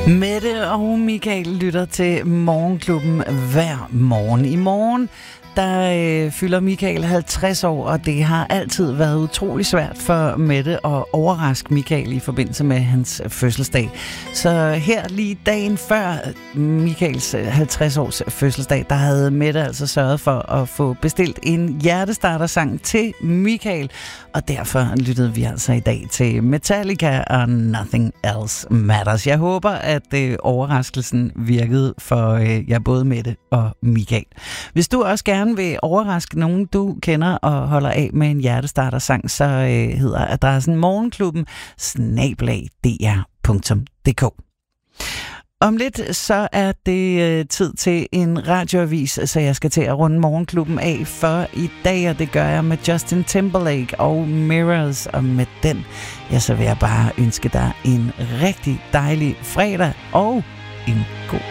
Mette og Michael lytter til Morgenklubben hver morgen. I morgen der fylder Michael 50 år, og det har altid været utrolig svært for Mette at overraske Michael i forbindelse med hans fødselsdag. Så her lige dagen før Michaels 50-års fødselsdag, der havde Mette altså sørget for at få bestilt en hjertestartersang til Michael, og derfor lyttede vi altså i dag til Metallica og Nothing Else Matters. Jeg håber, at overraskelsen virkede for jer både Mette og Michael. Hvis du også gerne vil overraske nogen, du kender og holder af med en hjertestartersang, så hedder adressen morgenklubben@dr.dk. Om lidt så er det tid til en radioavis, så jeg skal til at runde Morgenklubben af for i dag, og det gør jeg med Justin Timberlake og Mirrors, og med den, så vil jeg bare ønske dig en rigtig dejlig fredag og en god